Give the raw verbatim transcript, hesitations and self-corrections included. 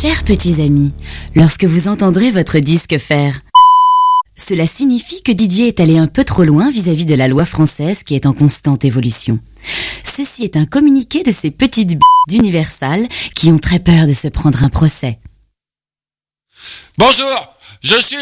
Chers petits amis, lorsque vous entendrez votre disque faire, cela signifie que Didier est allé un peu trop loin vis-à-vis de la loi française qui est en constante évolution. Ceci est un communiqué de ces petites b*** d'Universal qui ont très peur de se prendre un procès. Bonjour, je suis